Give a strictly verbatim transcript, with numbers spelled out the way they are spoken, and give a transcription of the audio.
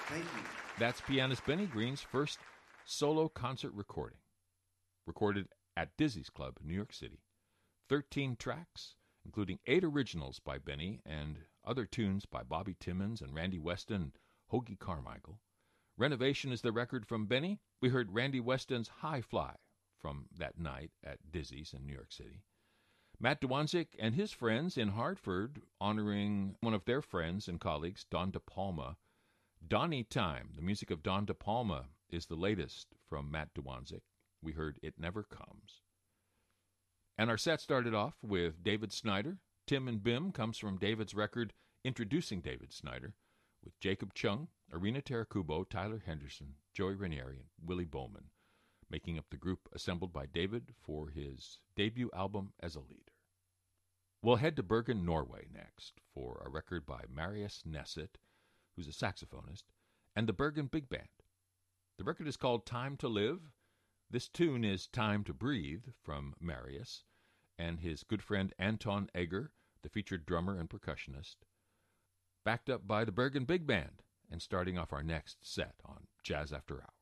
Thank you. That's pianist Benny Green's first solo concert recording, recorded at Dizzy's Club in New York City. Thirteen tracks, including eight originals by Benny and other tunes by Bobby Timmons and Randy Weston and Hoagy Carmichael. Renovation is the record from Benny. We heard Randy Weston's High Fly from that night at Dizzy's in New York City. Matt Dwanzik and his friends in Hartford honoring one of their friends and colleagues, Don DePalma. Donny Time, the music of Don DePalma, is the latest from Matt Dwanzik. We heard It Never Comes. And our set started off with David Snyder. Tim and Bim comes from David's record Introducing David Snyder, with Jacob Chung, Irina Tarakubo, Tyler Henderson, Joey Ranieri, and Willie Bowman, making up the group assembled by David for his debut album as a leader. We'll head to Bergen, Norway next for a record by Marius Nesset, who's a saxophonist, and the Bergen Big Band. The record is called Time to Live. This tune is Time to Breathe from Marius and his good friend Anton Egger, the featured drummer and percussionist, backed up by the Bergen Big Band, and starting off our next set on Jazz After Hours.